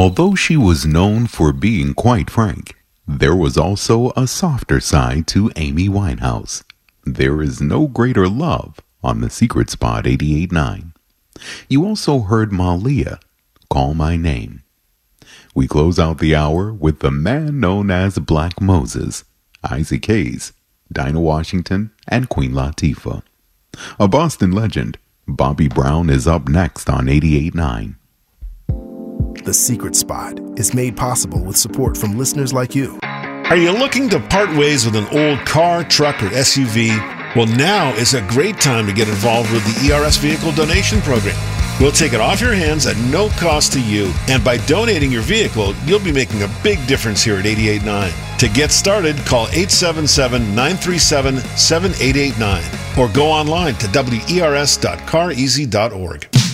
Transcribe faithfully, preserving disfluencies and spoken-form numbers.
Although she was known for being quite frank, there was also a softer side to Amy Winehouse. There is no greater love on The Secret Spot eighty-eight point nine. You also heard Malia, Call My Name. We close out the hour with the man known as Black Moses, Isaac Hayes, Dinah Washington, and Queen Latifah. A Boston legend, Bobby Brown, is up next on eighty-eight point nine. The Secret Spot is made possible with support from listeners like you. Are you looking to part ways with an old car, truck, or S U V? Well, now is a great time to get involved with the E R S Vehicle Donation Program. We'll take it off your hands at no cost to you. And by donating your vehicle, you'll be making a big difference here at eighty-eight point nine. To get started, call eight seven seven, nine three seven, seven eight eight nine or go online to W E R S dot car easy dot org.